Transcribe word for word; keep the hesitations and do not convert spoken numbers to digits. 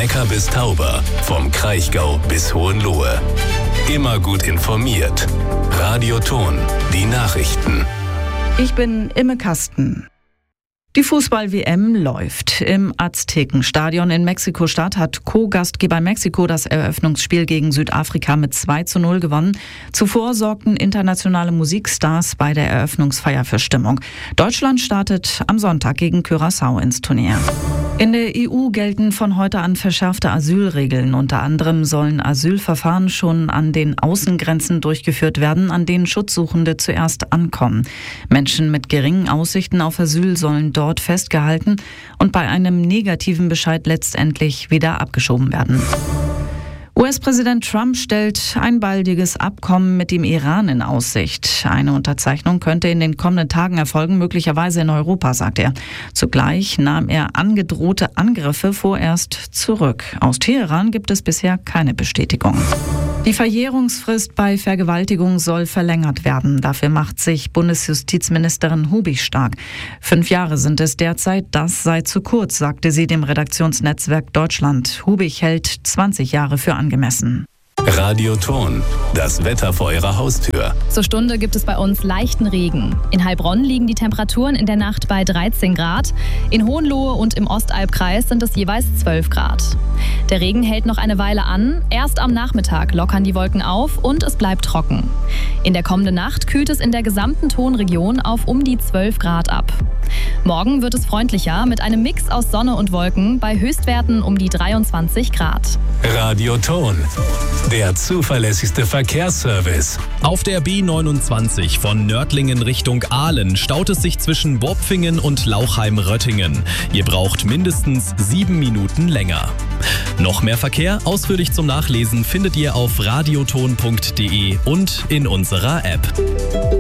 Neckar bis Tauber, vom Kraichgau bis Hohenlohe. Immer gut informiert. Radio Thon, die Nachrichten. Ich bin Imme Kasten. Die Fußball-W M läuft. Im Aztekenstadion in Mexiko-Stadt hat Co-Gastgeber Mexiko das Eröffnungsspiel gegen Südafrika mit zwei zu null gewonnen. Zuvor sorgten internationale Musikstars bei der Eröffnungsfeier für Stimmung. Deutschland startet am Sonntag gegen Curaçao ins Turnier. In der E U gelten von heute an verschärfte Asylregeln. Unter anderem sollen Asylverfahren schon an den Außengrenzen durchgeführt werden, an denen Schutzsuchende zuerst ankommen. Menschen mit geringen Aussichten auf Asyl sollen dort festgehalten und bei einem negativen Bescheid letztendlich wieder abgeschoben werden. U S-Präsident Trump stellt ein baldiges Abkommen mit dem Iran in Aussicht. Eine Unterzeichnung könnte in den kommenden Tagen erfolgen, möglicherweise in Europa, sagt er. Zugleich nahm er angedrohte Angriffe vorerst zurück. Aus Teheran gibt es bisher keine Bestätigung. Die Verjährungsfrist bei Vergewaltigung soll verlängert werden. Dafür macht sich Bundesjustizministerin Hubig stark. Fünf Jahre sind es derzeit, das sei zu kurz, sagte sie dem Redaktionsnetzwerk Deutschland. Hubig hält zwanzig Jahre für angemessen. Radio Thon, das Wetter vor Ihrer Haustür. Zur Stunde gibt es bei uns leichten Regen. In Heilbronn liegen die Temperaturen in der Nacht bei dreizehn Grad. In Hohenlohe und im Ostalbkreis sind es jeweils zwölf Grad. Der Regen hält noch eine Weile an. Erst am Nachmittag lockern die Wolken auf und es bleibt trocken. In der kommenden Nacht kühlt es in der gesamten Thonregion auf um die zwölf Grad ab. Morgen wird es freundlicher mit einem Mix aus Sonne und Wolken bei Höchstwerten um die dreiundzwanzig Grad. Radio Thon, der zuverlässigste Verkehrsservice. Auf der B neunundzwanzig von Nördlingen Richtung Aalen staut es sich zwischen Bopfingen und Lauchheim-Röttingen. Ihr braucht mindestens sieben Minuten länger. Noch mehr Verkehr ausführlich zum Nachlesen findet ihr auf radioton punkt de und in unserer App.